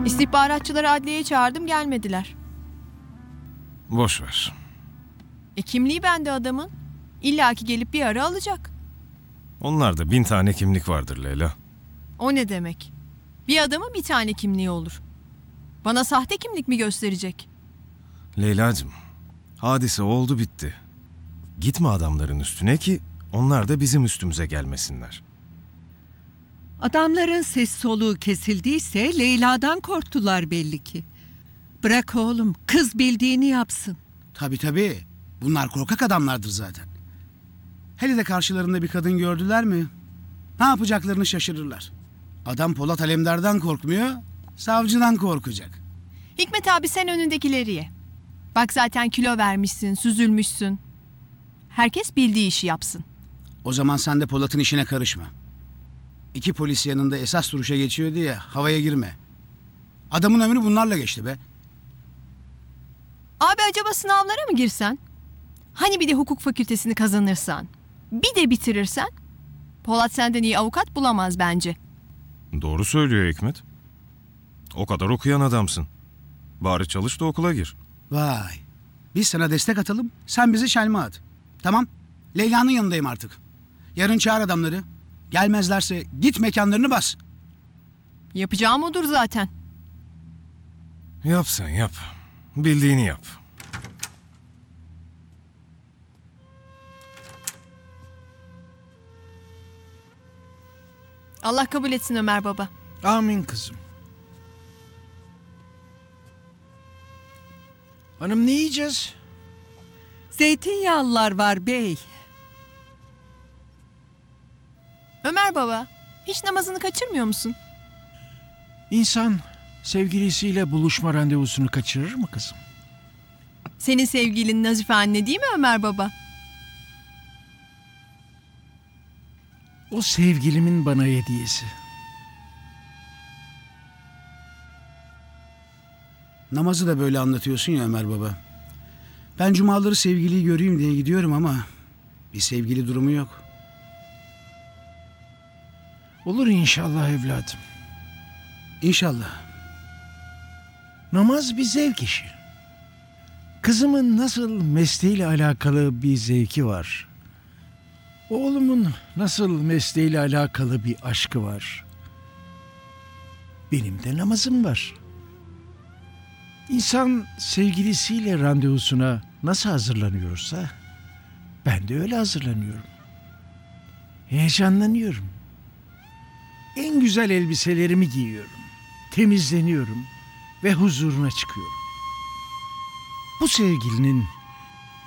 İstihbaratçıları adliyeye çağırdım, gelmediler. Boş ver. Kimliği bende adamın. İlla ki gelip bir ara alacak. Onlarda 1000 tane kimlik vardır Leyla. O ne demek? Bir adamın bir tane kimliği olur. Bana sahte kimlik mi gösterecek? Leyla'cığım, hadise oldu bitti. Gitme adamların üstüne ki onlar da bizim üstümüze gelmesinler. Adamların ses soluğu kesildiyse Leyla'dan korktular belli ki. Bırak oğlum, kız bildiğini yapsın. Tabii. Bunlar korkak adamlardır zaten. Hele de karşılarında bir kadın gördüler mi? Ne yapacaklarını şaşırırlar. Adam Polat Alemdar'dan korkmuyor, savcıdan korkacak. Hikmet abi, sen önündekileri ye. Bak zaten kilo vermişsin, süzülmüşsün. Herkes bildiği işi yapsın. O zaman sen de Polat'ın işine karışma. 2 polis yanında esas duruşa geçiyor diye havaya girme. Adamın ömrü bunlarla geçti be. Abi acaba sınavlara mı girsen? Hani bir de hukuk fakültesini kazanırsan, bir de bitirirsen, Polat senden iyi avukat bulamaz bence. Doğru söylüyor Hikmet. O kadar okuyan adamsın. Bari çalış da okula gir. Vay. Biz sana destek atalım, sen bizi şelme at. Tamam, Leyla'nın yanındayım artık. Yarın çağır adamları. Gelmezlerse git mekanlarını bas. Yapacağım odur zaten. Yap sen yap. Bildiğini yap. Allah kabul etsin Ömer baba. Amin kızım. Hanım, ne yiyeceğiz? Zeytinyağlılar var bey. Ömer baba, hiç namazını kaçırmıyor musun? İnsan sevgilisiyle buluşma randevusunu kaçırır mı kızım? Senin sevgilin Nazife anne değil mi Ömer baba? O sevgilimin bana hediyesi. Namazı da böyle anlatıyorsun ya Ömer baba. Ben cumaları sevgiliyi göreyim diye gidiyorum ama bir sevgili durumu yok. Olur inşallah evladım. İnşallah. Namaz bir zevk işi. Kızımın nasıl mesleğiyle alakalı bir zevki var. Oğlumun nasıl mesleğiyle alakalı bir aşkı var. Benim de namazım var. İnsan sevgilisiyle randevusuna nasıl hazırlanıyorsa ben de öyle hazırlanıyorum. Heyecanlanıyorum. En güzel elbiselerimi giyiyorum. Temizleniyorum ve huzuruna çıkıyorum. Bu sevgilinin